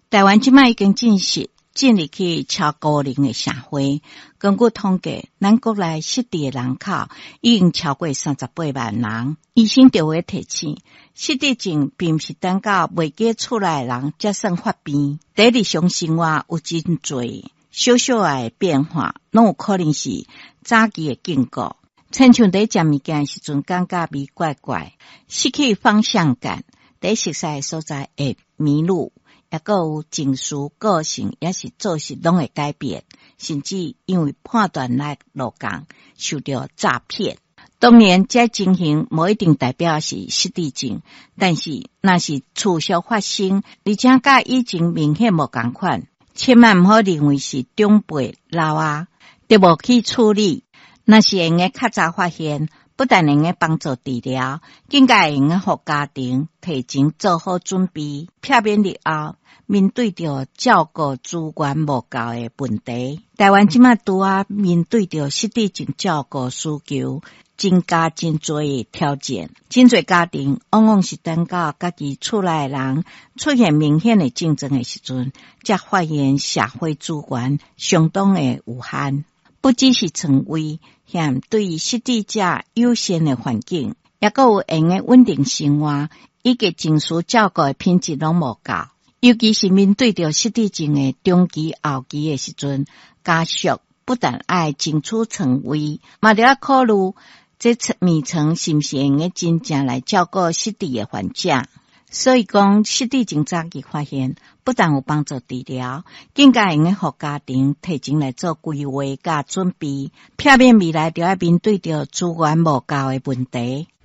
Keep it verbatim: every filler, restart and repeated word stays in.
台湾即摆已经进行进入去超高龄的社会，根据统计，咱国内失智的人口已经超过三十八万人。医生就会提醒，失智症并不是等到未嫁出来的人才算发病，在日常生活有真侪小小的变化，拢有可能是早期的警告。亲像在食物件时阵感觉味怪怪，失去方向感，在熟悉的所在会迷路。也个有情绪、个性，也是做事拢会改变，甚至因为判断力落降，受到诈骗。当然，这情形无一定代表是失智症，但是若是持续发生，而且甲以前明显无同款，千万毋好认为是长辈老啊，得无去处理。若是会用较早发现，不但能够帮助治疗，更加会用互家庭提前做好准备，避免日后面对着照顾资源无够的问题。台湾即马拄啊面对着失智症照顾需求增加真多的挑战，真侪家庭往往是等到家己厝内的人出现明显的症状的时阵，才发现社会资源相当的有限。不只是床位嫌对于失智者友善的环境，也个有用的稳定生活以及情绪照顾的品质拢无够。尤其是面对着失智症的中期后期的时阵，家属不但爱争取床位，嘛得要考虑这眠床是不是用的真正来照顾失智的患者。所以讲，失智症早期发现，不但有帮助治疗，更加用互家庭提前来做规划甲准备，避免未来就要面对着资源无够的问题。